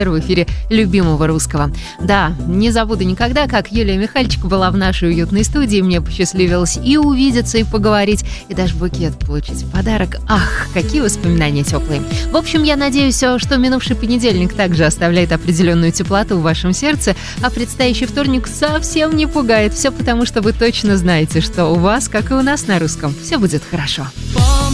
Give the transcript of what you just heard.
в эфире любимого русского. Да, не забуду никогда, как Юлия Михальчик была в нашей уютной студии. Мне посчастливилось и увидеться, и поговорить, и даже букет получить в подарок. Ах, какие воспоминания теплые. В общем, я надеюсь, что минувший понедельник также оставляет определенную теплоту в вашем сердце, а предстоящий вторник совсем не пугает. Все потому, что вы точно знаете, что у вас, как и у нас на русском, все будет хорошо.